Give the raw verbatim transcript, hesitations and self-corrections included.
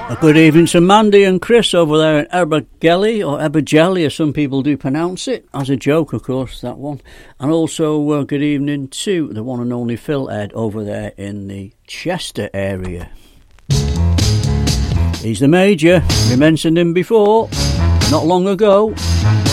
A good evening to Mandy and Chris over there in Abergelly, or Abergelly as some people do pronounce it, as a joke of course, that one. And also uh, good evening to the one and only Phil Ed over there in the Chester area. He's the Major, we mentioned him before, not long ago.